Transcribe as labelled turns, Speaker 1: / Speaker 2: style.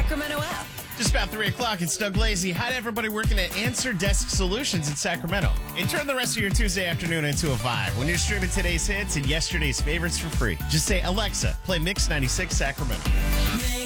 Speaker 1: Sacramento app.
Speaker 2: Just about 3 o'clock, it's Doug Lazy. Hi to everybody working at Answer Desk Solutions in Sacramento. And turn the rest of your Tuesday afternoon into a vibe when you're streaming today's hits and yesterday's favorites for free. Just say, Alexa, play Mix 96 Sacramento.